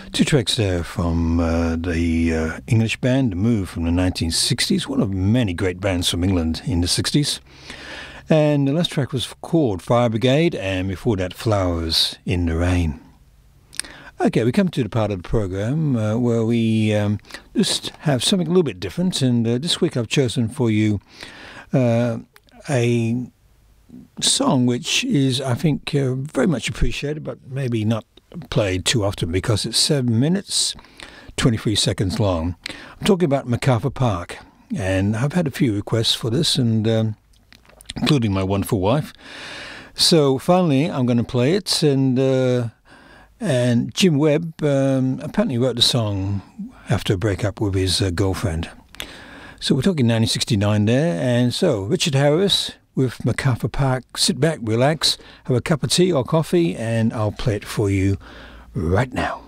Two tracks there from the English band, The Move from the 1960s, one of many great bands from England in the 60s. And the last track was called Fire Brigade, and before that, Flowers in the Rain. Okay, we come to the part of the program where we just have something a little bit different, and this week I've chosen for you a song which is, I think, very much appreciated, but maybe not played too often because it's 7 minutes, 23 seconds long. I'm talking about MacArthur Park, and I've had a few requests for this, and including my wonderful wife. So finally, I'm going to play it, and Jim Webb apparently wrote the song after a breakup with his girlfriend. So we're talking 1969 there, and so Richard Harris with MacArthur Park. Sit back, relax, have a cup of tea or coffee, and I'll play it for you right now.